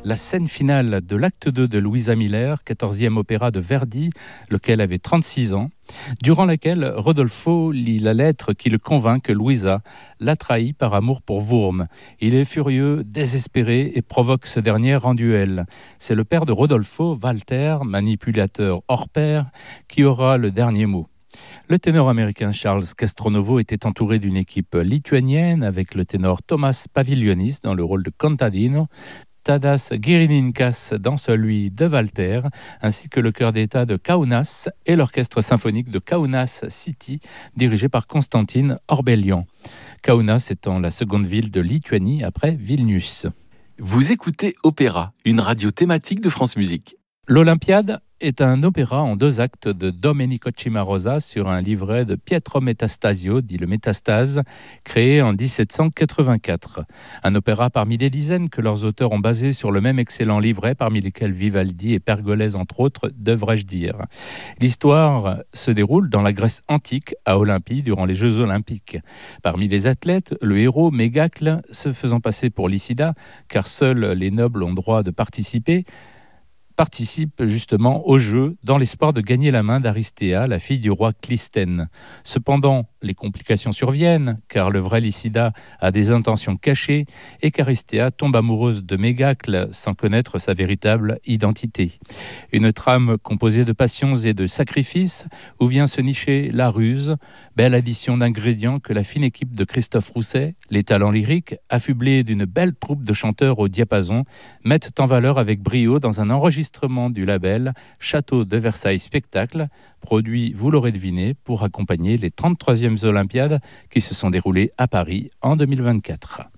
la scène finale de l'acte 2 de Louisa Miller, 14e opéra de Verdi, lequel avait 36 ans, durant laquelle Rodolfo lit la lettre qui le convainc que Louisa l'a trahi par amour pour Wurm. Il est furieux, désespéré et provoque ce dernier en duel. C'est le père de Rodolfo, Walter, manipulateur hors pair, qui aura le dernier mot. Le ténor américain Charles Castronovo était entouré d'une équipe lituanienne avec le ténor Tomas Pavilionis dans le rôle de Contadino, Tadas Girininkas dans celui de Walter, ainsi que le chœur d'État de Kaunas et l'orchestre symphonique de Kaunas City, dirigé par Constantine Orbelian. Kaunas étant la seconde ville de Lituanie après Vilnius. Vous écoutez Opéra, une radio thématique de France Musique. L'Olympiade est un opéra en 2 actes de Domenico Cimarosa sur un livret de Pietro Metastasio, dit le Métastase, créé en 1784. Un opéra parmi des dizaines que leurs auteurs ont basé sur le même excellent livret, parmi lesquels Vivaldi et Pergolèse entre autres, devrais-je dire. L'histoire se déroule dans la Grèce antique, à Olympie, durant les Jeux Olympiques. Parmi les athlètes, le héros Mégacle, se faisant passer pour Lycida, car seuls les nobles ont droit de participe justement au jeu dans l'espoir de gagner la main d'Aristea, la fille du roi Clystène. Cependant, les complications surviennent, car le vrai Lycida a des intentions cachées et qu'Aristea tombe amoureuse de Mégacle sans connaître sa véritable identité. Une trame composée de passions et de sacrifices où vient se nicher la ruse, belle addition d'ingrédients que la fine équipe de Christophe Rousset, les talents lyriques, affublés d'une belle troupe de chanteurs au diapason, mettent en valeur avec brio dans un enregistrement du label Château de Versailles Spectacle, produit, vous l'aurez deviné, pour accompagner les 33e Olympiades qui se sont déroulées à Paris en 2024.